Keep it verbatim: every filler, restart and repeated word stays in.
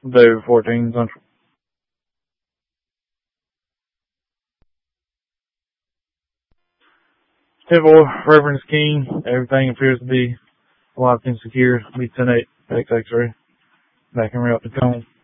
David fourteen Central. Typical reference key. Everything appears to be locked and secure. B ten eight X X-ray. Back and route to cone.